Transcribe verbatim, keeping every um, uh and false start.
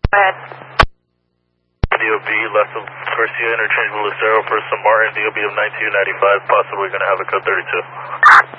Go ahead. D O B, left of Garcia, interchangeable Lucero for San Martin, D O B of nineteen ninety-five, possibly going to have a code thirty-two.